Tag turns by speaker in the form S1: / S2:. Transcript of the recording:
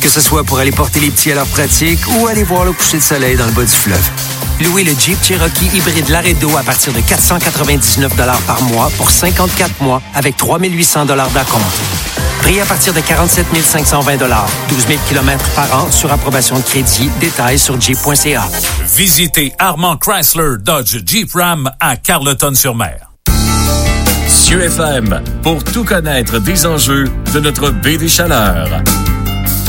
S1: Que ce soit pour aller porter les petits à leur pratique ou aller voir le coucher de soleil dans le bas du fleuve. Louez le Jeep Cherokee hybride Laredo à partir de 499 $ par mois pour 54 mois avec 3 800 $ d'acompte. Prix à partir de 47 520 $, 12 000 km par an sur approbation de crédit. Détails sur jeep.ca.
S2: Visitez Armand Chrysler Dodge Jeep Ram à Carleton-sur-Mer.
S3: Cieux FM, pour tout connaître des enjeux de notre baie des Chaleurs.